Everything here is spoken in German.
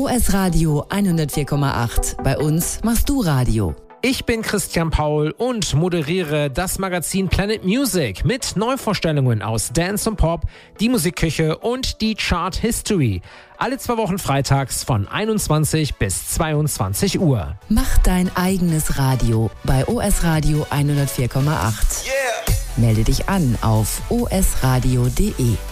OS Radio 104,8. Bei uns machst du Radio. Ich bin Christian Paul und moderiere das Magazin Planet Music mit Neuvorstellungen aus Dance und Pop, die Musikküche und die Chart History. Alle 2 Wochen freitags von 21 bis 22 Uhr. Mach dein eigenes Radio bei OS Radio 104,8. Yeah. Melde dich an auf osradio.de.